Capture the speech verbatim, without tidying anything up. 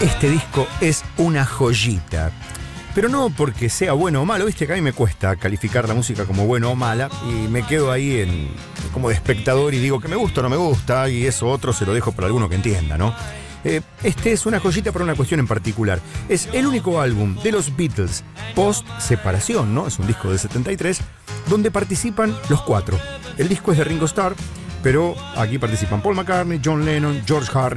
Este disco es una joyita. Pero no porque sea bueno o malo, viste que a mí me cuesta calificar la música como bueno o mala y me quedo ahí en, como de espectador y digo que me gusta o no me gusta y eso otro se lo dejo para alguno que entienda, ¿no? Eh, este es una joyita por una cuestión en particular. Es el único álbum de los Beatles post-separación, ¿no? Es un disco de setenta y tres donde participan los cuatro. El disco es de Ringo Starr, pero aquí participan Paul McCartney, John Lennon, George Harrison,